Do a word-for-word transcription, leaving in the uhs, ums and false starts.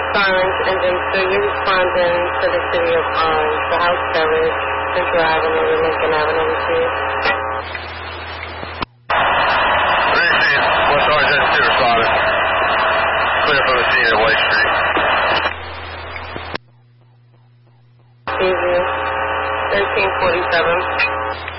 Orange, engine three, you responding to the city of Orange, the house carriage, Central Avenue, and Lincoln Avenue, received. Received. West Orange, engine two responded. Clear from the scene at White Street. Easy. thirteen forty-seven.